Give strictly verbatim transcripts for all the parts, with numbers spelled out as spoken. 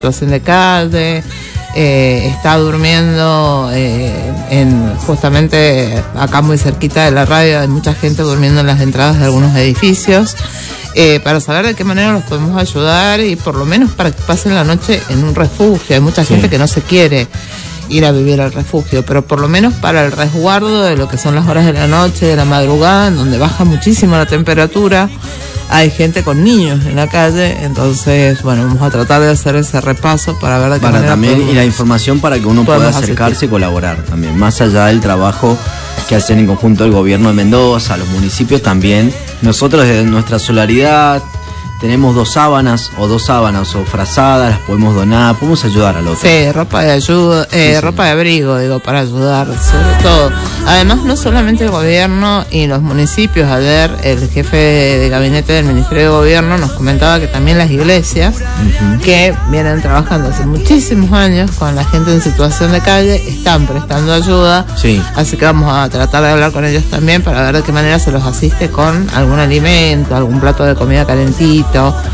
situación de calle, eh, está durmiendo eh, en justamente acá muy cerquita de la radio, hay mucha gente durmiendo en las entradas de algunos edificios, eh, para saber de qué manera los podemos ayudar y por lo menos para que pasen la noche en un refugio. Hay mucha sí. gente que no se quiere ir a vivir al refugio, pero por lo menos para el resguardo de lo que son las horas de la noche, de la madrugada, en donde baja muchísimo la temperatura. Hay gente con niños en la calle, entonces, bueno, vamos a tratar de hacer ese repaso para ver de qué para manera también podemos, y la información para que uno pueda acercarse asistir. y colaborar también, más allá del trabajo que hacen en conjunto el gobierno de Mendoza, los municipios también. Nosotros desde nuestra solidaridad tenemos dos sábanas o dos sábanas o frazadas, las podemos donar, podemos ayudar al otro. Sí, ropa de ayuda, eh, sí, ropa sí. de abrigo, digo, para ayudar, sobre todo. Además, no solamente el gobierno y los municipios. Ayer el jefe de gabinete del Ministerio de Gobierno nos comentaba que también las iglesias, uh-huh. que vienen trabajando hace muchísimos años con la gente en situación de calle, están prestando ayuda. Sí. Así que vamos a tratar de hablar con ellos también para ver de qué manera se los asiste con algún alimento, algún plato de comida calentito.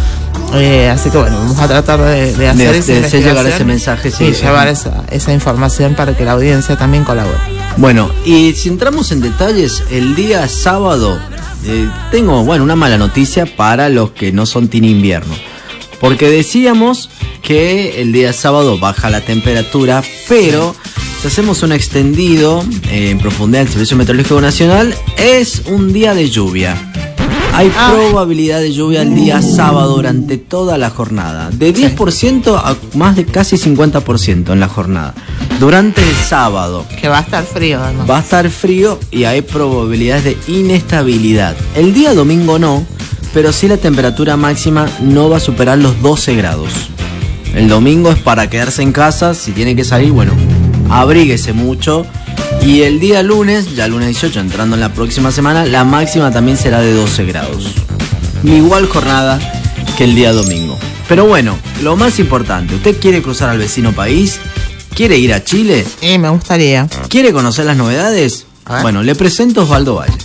Eh, así que bueno, vamos a tratar de, de hacer de, esa de investigación llegar ese mensaje, sí, y llevar esa, esa información para que la audiencia también colabore. Bueno, y si entramos en detalles, el día sábado eh, tengo, bueno, una mala noticia para los que no son team invierno, porque decíamos que el día sábado baja la temperatura, pero si hacemos un extendido eh, en profundidad del Servicio Meteorológico Nacional, es un día de lluvia. Hay ah. probabilidad de lluvia el día sábado durante toda la jornada, de diez por ciento a más de casi cincuenta por ciento en la jornada, durante el sábado. Que va a estar frío, además. Va a estar frío y hay probabilidades de inestabilidad. El día domingo no, pero sí la temperatura máxima no va a superar los doce grados. El domingo es para quedarse en casa, si tiene que salir, bueno, abríguese mucho. Y el día lunes, ya lunes dieciocho, entrando en la próxima semana, la máxima también será de doce grados. Igual jornada que el día domingo. Pero bueno, lo más importante, ¿usted quiere cruzar al vecino país? ¿Quiere ir a Chile? Sí, me gustaría. ¿Quiere conocer las novedades? Bueno, le presento Osvaldo Valle.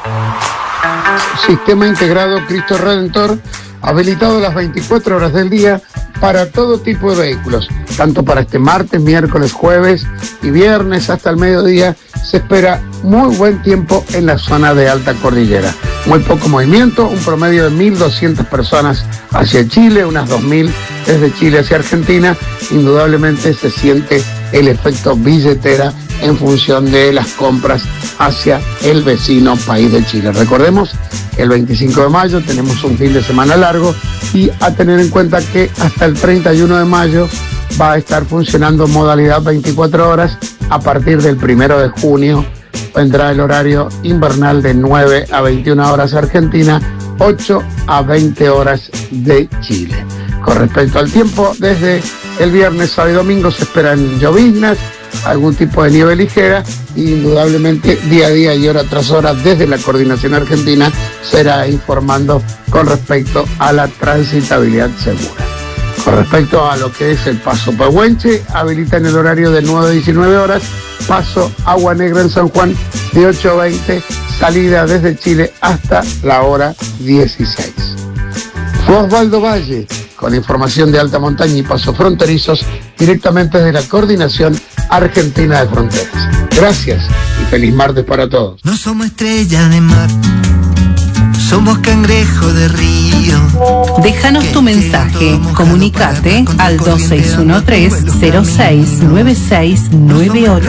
Sistema integrado Cristo Redentor, habilitado las veinticuatro horas del día para todo tipo de vehículos, tanto para este martes, miércoles, jueves y viernes hasta el mediodía. Se espera muy buen tiempo en la zona de alta cordillera. Muy poco movimiento, un promedio de mil doscientas personas hacia Chile, unas dos mil desde Chile hacia Argentina. Indudablemente se siente el efecto billetera en función de las compras hacia el vecino país de Chile. Recordemos, el veinticinco de mayo tenemos un fin de semana largo y a tener en cuenta que hasta el treinta y uno de mayo va a estar funcionando modalidad veinticuatro horas. A partir del primero de junio vendrá el horario invernal de nueve a veintiuna horas Argentina, ocho a veinte horas de Chile. Con respecto al tiempo, desde el viernes, sábado y domingo se esperan lloviznas, algún tipo de nieve ligera, y indudablemente día a día y hora tras hora desde la Coordinación Argentina será informando con respecto a la transitabilidad segura. Con respecto a lo que es el paso Pehuenche, habilita en el horario de nueve a diecinueve horas, paso Agua Negra en San Juan de ocho a veinte, salida desde Chile hasta la hora dieciséis. Fue Osvaldo Valle con información de alta montaña y pasos fronterizos directamente desde la Coordinación Argentina de Fronteras. Gracias y feliz martes para todos. No somos estrellas de mar, somos cangrejo de río. Déjanos tu mensaje, comunicate al dos seis uno tres cero seis nueve seis nueve ocho.